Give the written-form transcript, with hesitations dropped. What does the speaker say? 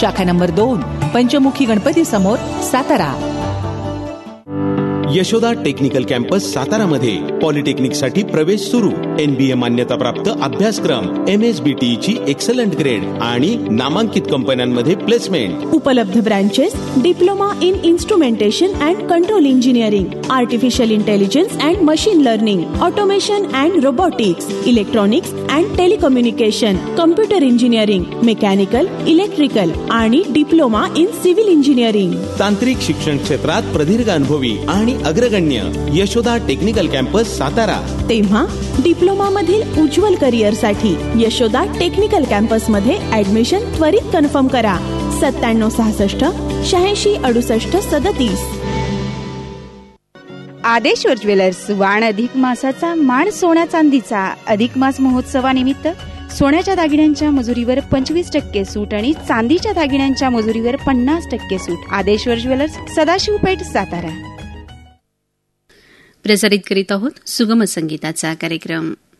शाखा नंबर 2, पंचमुखी गणपती समोर, Satara. Yashoda technical campus सातारामध्ये पॉलिटेक्निकसाठी प्रवेश सुरू. NBA मान्यताप्राप्त अभ्यासक्रम, MSBTची एक्सलंट ग्रेड आणि नामांकित कंपन्यांमध्ये प्लेसमेंट. उपलब्ध branches: diploma in instrumentation and control engineering, artificial intelligence and machine learning, automation and robotics, electronics and telecommunication, computer engineering, mechanical, electrical आणि डिप्लोमा इन सिव्हिल इंजिनिअरिंग. तांत्रिक शिक्षण क्षेत्रात प्रदीर्घ अनुभवी आणि अग्रगण्य यशोदा टेक्निकल कॅम्पस सातारा. तेव्हा डिप्लोमा मधील उज्ज्वल करिअर साठी यशोदा टेक्निकल कॅम्पस मध्ये ऍडमिशन त्वरित कन्फर्म करा. 9766 86 68 37. आदेश्वर ज्वेलर्स वाण अधिक मासाचा मान सोन्या चांदीचा. अधिक मास महोत्सवानिमित्त सोन्याच्या दागिन्यांच्या मजुरीवर 25% सूट आणि चांदीच्या दागिन्यांच्या मजुरीवर 50% सूट. आदेश्वर ज्वेलर्स, सदाशिव पेठ, सातारा. प्रसारित करीत आहोत सुगम संगीताचा कार्यक्रम.